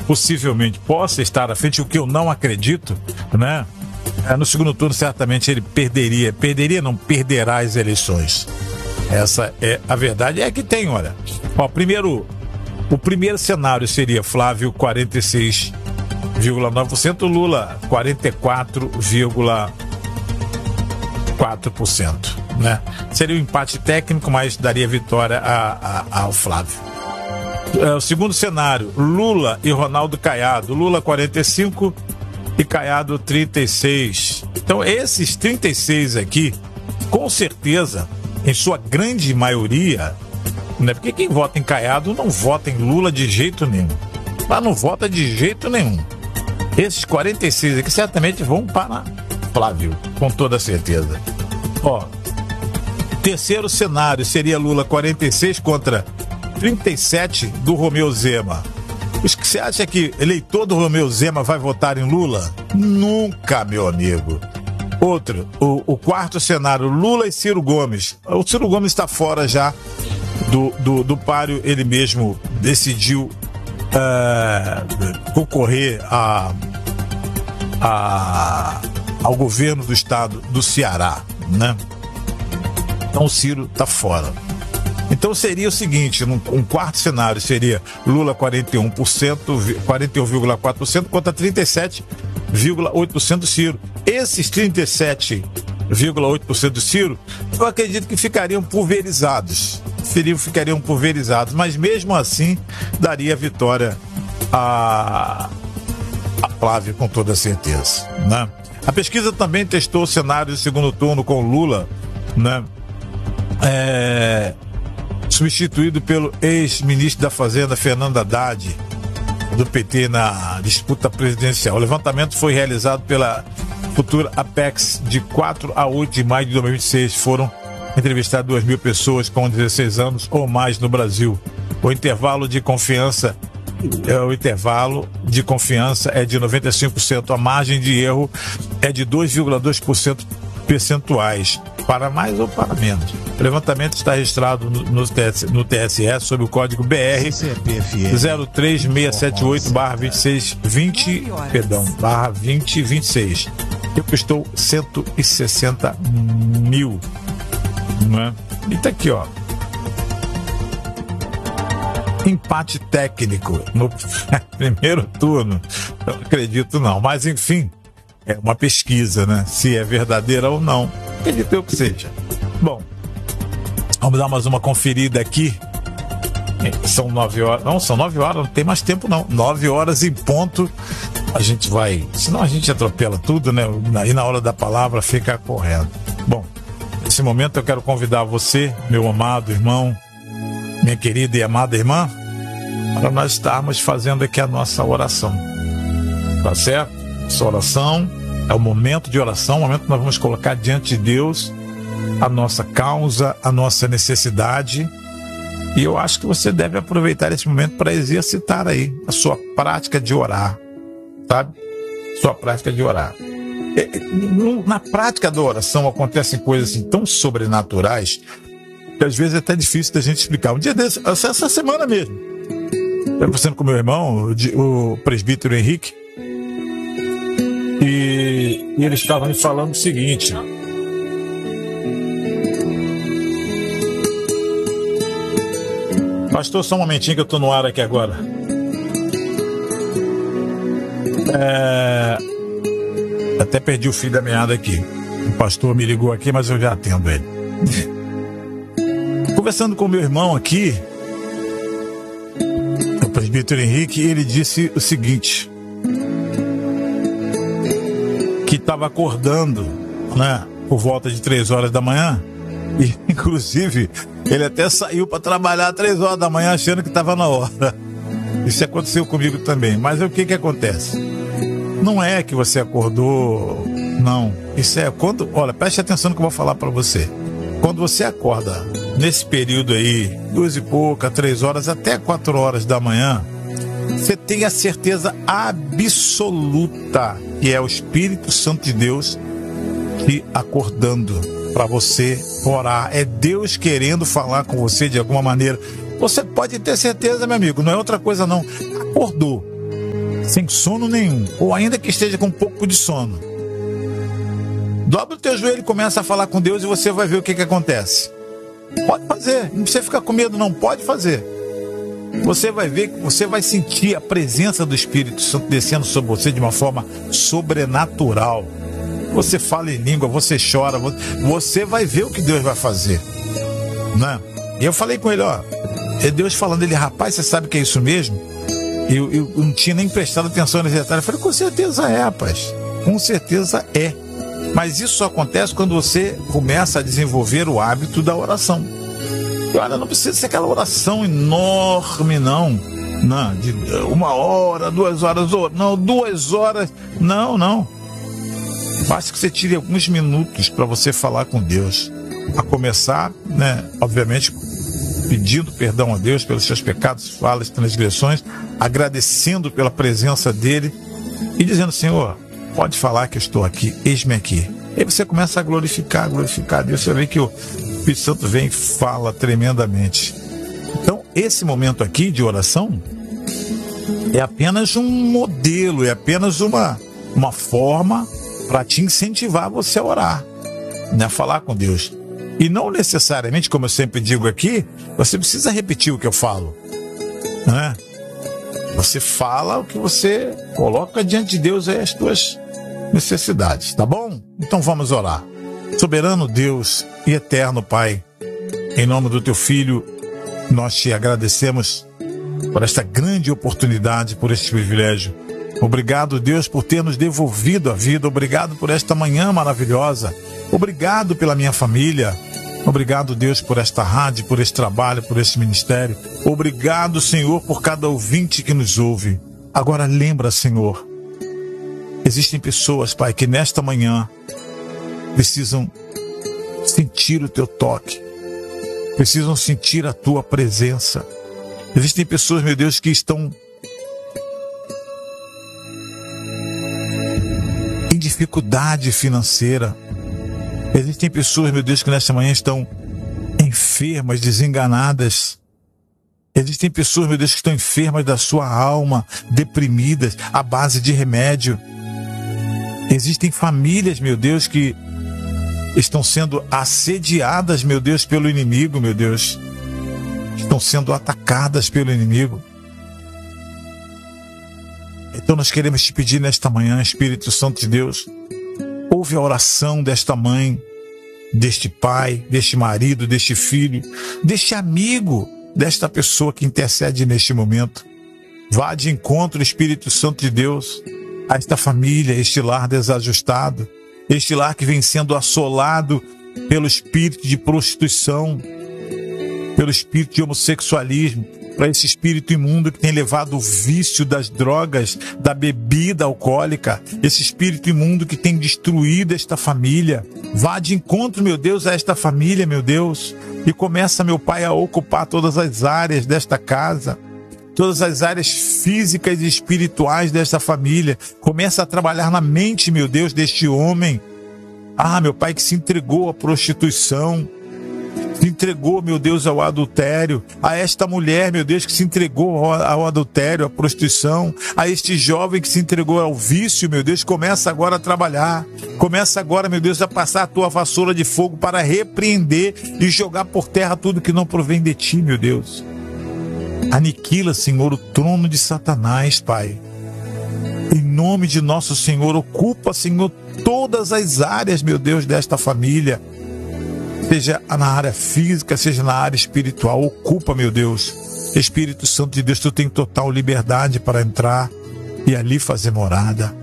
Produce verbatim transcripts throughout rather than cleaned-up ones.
possivelmente possa estar à frente, o que eu não acredito, né? No segundo turno, certamente ele perderia, perderia não, perderá as eleições. Essa é a verdade, é que tem, olha. Ó, primeiro, o primeiro cenário seria Flávio quarenta e seis vírgula nove por cento, Lula quarenta e quatro vírgula quatro por cento, né? Seria um empate técnico, mas daria vitória a, a, ao Flávio. É, o segundo cenário, Lula e Ronaldo Caiado. Lula quarenta e cinco e Caiado trinta e seis. Então esses trinta e seis aqui, com certeza, em sua grande maioria, né? Porque quem vota em Caiado não vota em Lula de jeito nenhum. Mas não vota de jeito nenhum. Esses quarenta e seis aqui certamente vão para Flávio, com toda certeza. Ó, terceiro cenário seria Lula quarenta e seis contra trinta e sete do Romeu Zema. Os que você acha que eleitor do Romeu Zema vai votar em Lula? Nunca, meu amigo. Outro, o, o quarto cenário, Lula e Ciro Gomes. O Ciro Gomes está fora já do, do, do páreo, ele mesmo decidiu uh, concorrer a, a, ao governo do estado do Ceará, né? Então o Ciro está fora. Então seria o seguinte, um, um quarto cenário seria Lula quarenta e um por cento, quarenta e um vírgula quatro por cento contra trinta e sete vírgula oito por cento do Ciro. Esses trinta e sete vírgula oito por cento do Ciro, eu acredito que ficariam pulverizados. Seriam, ficariam pulverizados, mas mesmo assim daria vitória a, a Flávio com toda certeza, né? A pesquisa também testou o cenário do segundo turno com Lula, né? É... substituído pelo ex-ministro da Fazenda, Fernando Haddad, do P T na disputa presidencial. O levantamento foi realizado pela futura Apex de quatro a oito de maio de dois mil e vinte e seis. Foram entrevistadas duas mil pessoas com dezesseis anos ou mais no Brasil. O intervalo de confiança é, o intervalo de confiança é de noventa e cinco por cento. A margem de erro é de dois vírgula dois por cento percentuais. Para mais ou para menos. O levantamento está registrado no, no, T S, no T S E sob o código B R zero três seis sete oito barra vinte e seis vinte, perdão, barra vinte vinte e seis. Eu custou cento e sessenta mil. Né? E tá aqui, ó. Empate técnico no primeiro turno. Eu não acredito não, mas enfim, é uma pesquisa, né? Se é verdadeira ou não. Acredito eu que seja. Bom, vamos dar mais uma conferida aqui. São nove horas. Não, são nove horas, não tem mais tempo não. Nove horas em ponto. A gente vai. Senão a gente atropela tudo, né? E na hora da palavra fica correndo. Bom, nesse momento eu quero convidar você, meu amado irmão, minha querida e amada irmã, para nós estarmos fazendo aqui a nossa oração. Tá certo? Essa oração. É o momento de oração, o momento que nós vamos colocar diante de Deus a nossa causa, a nossa necessidade. E eu acho que você deve aproveitar esse momento para exercitar aí a sua prática de orar, sabe? Sua prática de orar. Na prática da oração acontecem coisas assim tão sobrenaturais que às vezes é até difícil da gente explicar. Um dia desse, essa semana mesmo, eu conversando com meu irmão, o presbítero Henrique, E, e eles estavam me falando o seguinte. Pastor, só um momentinho que eu estou no ar aqui agora. É... Até perdi o fio da meada aqui. O pastor me ligou aqui, mas eu já atendo ele. Conversando com meu irmão aqui, o presbítero Henrique, ele disse o seguinte: que estava acordando, né, por volta de três horas da manhã, e inclusive ele até saiu para trabalhar às três horas da manhã achando que estava na hora. Isso aconteceu comigo também. Mas o que que acontece? Não é que você acordou, não. Isso é quando, olha, preste atenção no que eu vou falar para você. Quando você acorda nesse período aí, duas e pouca, três horas, até quatro horas da manhã, você tem a certeza absoluta que é o Espírito Santo de Deus te acordando para você orar. É Deus querendo falar com você de alguma maneira. Você pode ter certeza, meu amigo, não é outra coisa não. Acordou. sem sono nenhum, ou ainda que esteja com um pouco de sono, dobra o teu joelho e começa a falar com Deus e você vai ver o que que acontece. Pode fazer, não precisa ficar com medo não, pode fazer. Você vai ver, você vai sentir a presença do Espírito Santo descendo sobre você de uma forma sobrenatural. Você fala em língua, você chora, você vai ver o que Deus vai fazer, né? E eu falei com ele, ó, é Deus falando, ele, rapaz, você sabe que é isso mesmo? Eu, eu, eu não tinha nem prestado atenção nesse detalhe. Eu falei, com certeza é, rapaz, com certeza é. Mas isso só acontece quando você começa a desenvolver o hábito da oração. E olha, não precisa ser aquela oração enorme, não. Não, de uma hora, duas horas, não, duas horas, não, não. Basta que você tire alguns minutos para você falar com Deus. A começar, né, obviamente, pedindo perdão a Deus pelos seus pecados, falas, transgressões, agradecendo pela presença dele e dizendo, Senhor, pode falar que eu estou aqui, eis-me aqui. E aí você começa a glorificar, glorificar a Deus. Você vê que o Espírito Santo vem e fala tremendamente. Então, esse momento aqui de oração é apenas um modelo, é apenas uma, uma forma para te incentivar você a orar, né? A falar com Deus. E não necessariamente, como eu sempre digo aqui, você precisa repetir o que eu falo, né? Você fala o que você coloca diante de Deus, é as tuas necessidades, tá bom? Então vamos orar. Soberano Deus e eterno Pai, em nome do teu Filho, nós te agradecemos por esta grande oportunidade, por este privilégio. Obrigado, Deus, por ter nos devolvido a vida. Obrigado por esta manhã maravilhosa. Obrigado pela minha família. Obrigado, Deus, por esta rádio, por este trabalho, por este ministério. Obrigado, Senhor, por cada ouvinte que nos ouve. Agora lembra, Senhor, existem pessoas, Pai, que nesta manhã precisam sentir o teu toque, precisam sentir a tua presença. Existem pessoas, meu Deus, que estão em dificuldade financeira. Existem pessoas, meu Deus, que nesta manhã estão enfermas, desenganadas. Existem pessoas, meu Deus, que estão enfermas da sua alma, deprimidas, à base de remédio. Existem famílias, meu Deus, que estão sendo assediadas, meu Deus, pelo inimigo, meu Deus. Estão sendo atacadas pelo inimigo. Então nós queremos te pedir nesta manhã, Espírito Santo de Deus, ouve a oração desta mãe, deste pai, deste marido, deste filho, deste amigo, desta pessoa que intercede neste momento. Vá de encontro, Espírito Santo de Deus, a esta família, este lar desajustado, este lar que vem sendo assolado pelo espírito de prostituição, pelo espírito de homossexualismo, para esse espírito imundo que tem levado o vício das drogas, da bebida alcoólica, esse espírito imundo que tem destruído esta família. Vá de encontro, meu Deus, a esta família, meu Deus, e começa, meu Pai, a ocupar todas as áreas desta casa, todas as áreas físicas e espirituais desta família. Começa a trabalhar na mente, meu Deus, deste homem. Ah, meu Pai, que se entregou à prostituição, se entregou, meu Deus, ao adultério, a esta mulher, meu Deus, que se entregou ao, ao adultério, à prostituição, a este jovem que se entregou ao vício, meu Deus, começa agora a trabalhar, começa agora, meu Deus, a passar a tua vassoura de fogo para repreender e jogar por terra tudo que não provém de ti, meu Deus. Aniquila, Senhor, o trono de Satanás, Pai. Em nome de nosso Senhor, ocupa, Senhor, todas as áreas, meu Deus, desta família. Seja na área física, seja na área espiritual. Ocupa, meu Deus. Espírito Santo de Deus, tu tem total liberdade para entrar e ali fazer morada.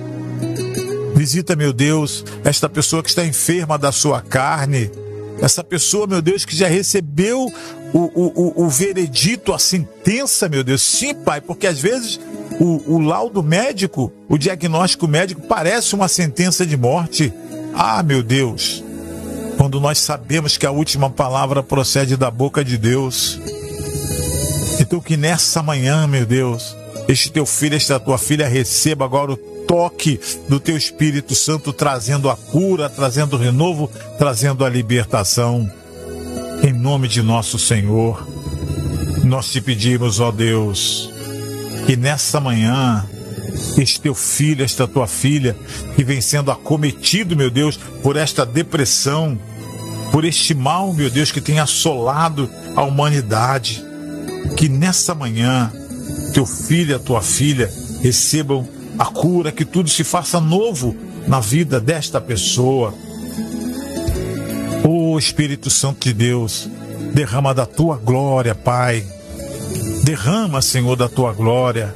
Visita, meu Deus, esta pessoa que está enferma da sua carne. Essa pessoa, meu Deus, que já recebeu o, o, o, o veredito, a sentença, meu Deus. Sim, Pai, porque às vezes o, o laudo médico, o diagnóstico médico parece uma sentença de morte. Ah, meu Deus, quando nós sabemos que a última palavra procede da boca de Deus. Então que nessa manhã, meu Deus, este teu filho, esta tua filha receba agora o toque do teu Espírito Santo, trazendo a cura, trazendo o renovo, trazendo a libertação. Em nome de nosso Senhor, nós te pedimos, ó Deus, que nessa manhã este teu filho, esta tua filha, que vem sendo acometido, meu Deus, por esta depressão, por este mal, meu Deus, que tem assolado a humanidade. Que nessa manhã, teu filho e a tua filha recebam a cura, que tudo se faça novo na vida desta pessoa. Ô Espírito Santo de Deus, derrama da tua glória, Pai. Derrama, Senhor, da tua glória.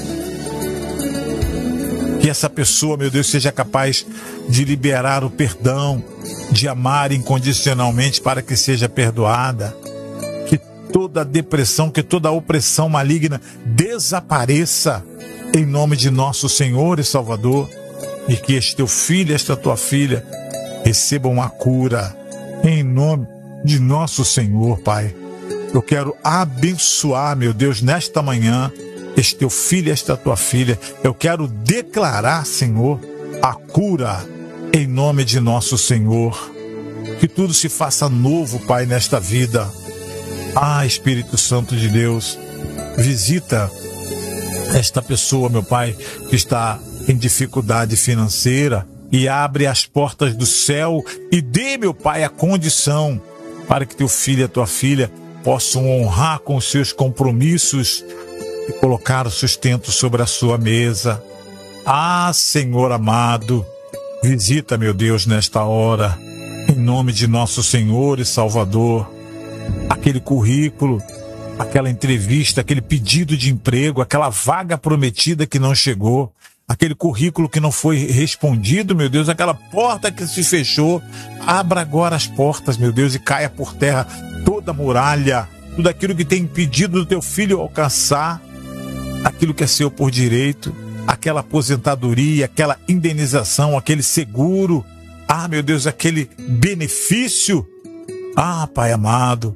Que essa pessoa, meu Deus, seja capaz de liberar o perdão, de amar incondicionalmente para que seja perdoada. Que toda a depressão, que toda a opressão maligna desapareça em nome de nosso Senhor e Salvador. E que este teu filho, esta tua filha, recebam a cura em nome de nosso Senhor, Pai. Eu quero abençoar, meu Deus, nesta manhã, este teu filho, esta tua filha. Eu quero declarar, Senhor, a cura em nome de nosso Senhor. Que tudo se faça novo, Pai, nesta vida. Ah, Espírito Santo de Deus, visita esta pessoa, meu Pai, que está em dificuldade financeira, e abre as portas do céu e dê, meu Pai, a condição para que teu filho e a tua filha possam honrar com os seus compromissos e colocar o sustento sobre a sua mesa. Ah, Senhor amado, visita, meu Deus, nesta hora, em nome de nosso Senhor e Salvador, aquele currículo, aquela entrevista, aquele pedido de emprego, aquela vaga prometida que não chegou, aquele currículo que não foi respondido, meu Deus, aquela porta que se fechou. Abra agora as portas, meu Deus, e caia por terra toda a muralha, tudo aquilo que tem impedido do teu filho alcançar aquilo que é seu por direito, aquela aposentadoria, aquela indenização, aquele seguro, ah, meu Deus, aquele benefício. Ah, Pai amado,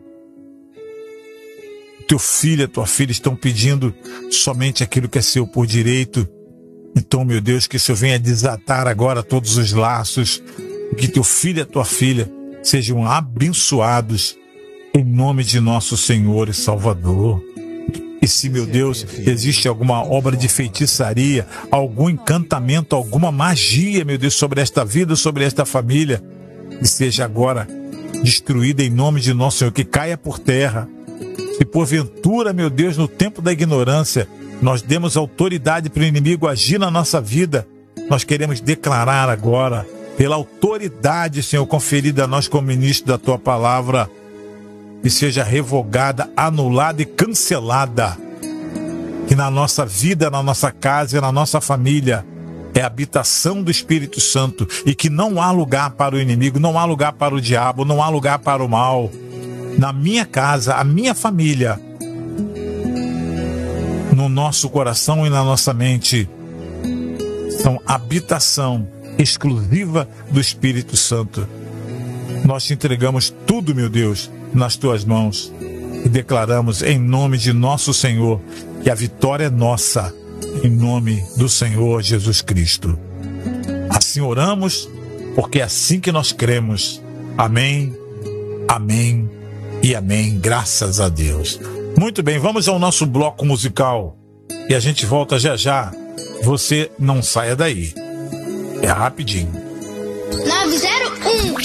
teu filho e a tua filha estão pedindo somente aquilo que é seu por direito. Então, meu Deus, que o Senhor venha desatar agora todos os laços, que teu filho e a tua filha sejam abençoados em nome de nosso Senhor e Salvador. E se, meu Deus, existe alguma obra de feitiçaria, algum encantamento, alguma magia, meu Deus, sobre esta vida, sobre esta família, que seja agora destruída em nome de nosso Senhor, que caia por terra. Se porventura, meu Deus, no tempo da ignorância, nós demos autoridade para o inimigo agir na nossa vida, nós queremos declarar agora, pela autoridade, Senhor, conferida a nós como ministro da Tua Palavra, que seja revogada, anulada e cancelada, que na nossa vida, na nossa casa e na nossa família é a habitação do Espírito Santo, e que não há lugar para o inimigo, não há lugar para o diabo, não há lugar para o mal. Na minha casa, a minha família, no nosso coração e na nossa mente, são habitação exclusiva do Espírito Santo. Nós te entregamos tudo, meu Deus, nas tuas mãos, e declaramos em nome de nosso Senhor que a vitória é nossa, em nome do Senhor Jesus Cristo. Assim oramos, porque é assim que nós cremos. Amém, amém e amém, graças a Deus. Muito bem, vamos ao nosso bloco musical e a gente volta já já. Você não saia daí, é rapidinho. nove zero um